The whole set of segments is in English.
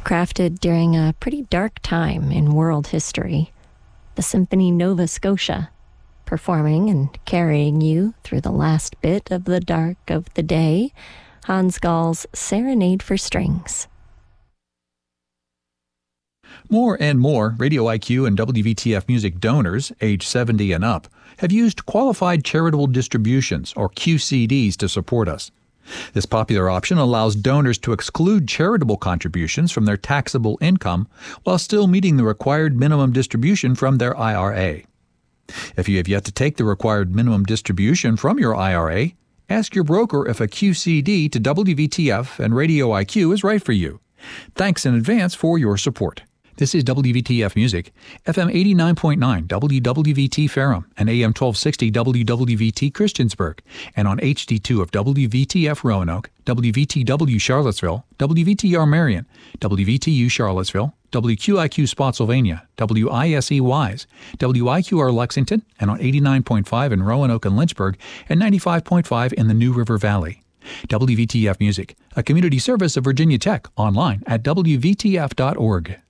crafted during a pretty dark time in world history, the Symphony Nova Scotia, performing and carrying you through the last bit of the dark of the day, Hans Gall's Serenade for Strings. More and more Radio IQ and WVTF Music donors, age 70 and up, have used Qualified Charitable Distributions, or QCDs, to support us. This popular option allows donors to exclude charitable contributions from their taxable income while still meeting the required minimum distribution from their IRA. If you have yet to take the required minimum distribution from your IRA, ask your broker if a QCD to WVTF and Radio IQ is right for you. Thanks in advance for your support. This is WVTF Music, FM 89.9 WWVT Ferrum and AM 1260 WWVT Christiansburg, and on HD2 of WVTF Roanoke, WVTW Charlottesville, WVTR Marion, WVTU Charlottesville, WQIQ Spotsylvania, WISE Wise, WIQR Lexington, and on 89.5 in Roanoke and Lynchburg, and 95.5 in the New River Valley. WVTF Music, a community service of Virginia Tech, online at WVTF.org.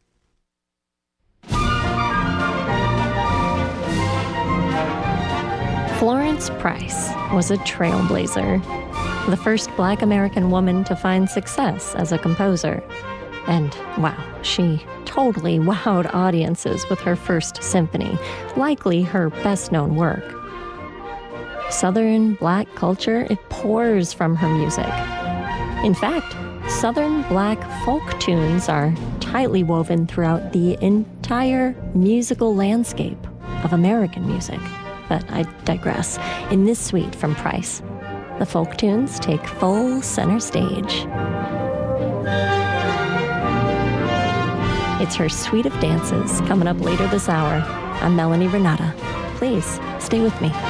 Florence Price was a trailblazer, the first Black American woman to find success as a composer. And wow, she totally wowed audiences with her first symphony, likely her best-known work. Southern Black culture, it pours from her music. In fact, Southern Black folk tunes are tightly woven throughout the entire musical landscape of American music. But I digress. In this suite from Price, the folk tunes take full center stage. It's her suite of dances coming up later this hour. I'm Melanie Renata. Please stay with me.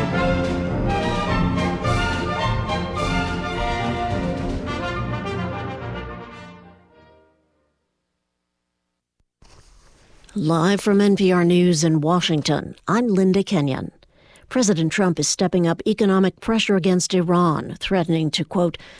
Live from NPR News in Washington, I'm Linda Kenyon. President Trump is stepping up economic pressure against Iran, threatening to, quote,